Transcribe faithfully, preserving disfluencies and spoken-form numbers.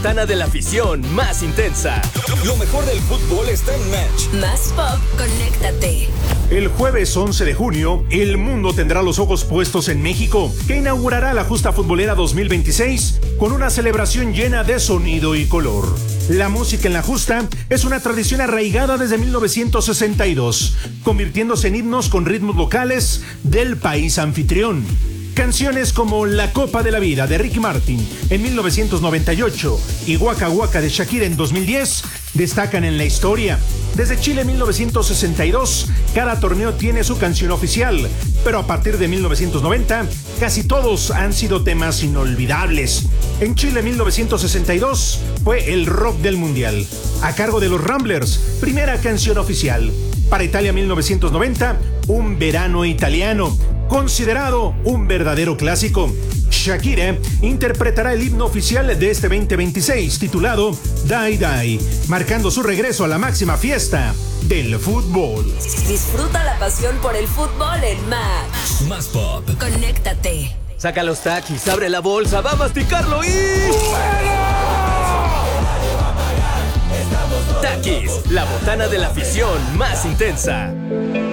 botana de la afición más intensa. Lo mejor del fútbol está en Match. Más Pop, conéctate. El jueves once de junio, el mundo tendrá los ojos puestos en México, que inaugurará la Justa Futbolera dos mil veintiséis con una celebración llena de sonido y color. La música en la Justa es una tradición arraigada desde mil novecientos sesenta y dos, convirtiéndose en himnos con ritmos locales del país anfitrión. Canciones como La Copa de la Vida de Ricky Martin en mil novecientos noventa y ocho y Waka Waka de Shakira en dos mil diez destacan en la historia. Desde Chile en mil novecientos sesenta y dos, cada torneo tiene su canción oficial, pero a partir de mil novecientos noventa, casi todos han sido temas inolvidables. En Chile en mil novecientos sesenta y dos fue el rock del mundial, a cargo de los Ramblers, primera canción oficial. Para Italia mil novecientos noventa, Un verano italiano, considerado un verdadero clásico. Shakira interpretará el himno oficial de este veinte veintiséis, titulado Die Die, marcando su regreso a la máxima fiesta del fútbol. Disfruta la pasión por el fútbol en Match. Más Pop. Conéctate. Saca los taquis, abre la bolsa, va a masticarlo y... Takis, la botana de la afición más intensa.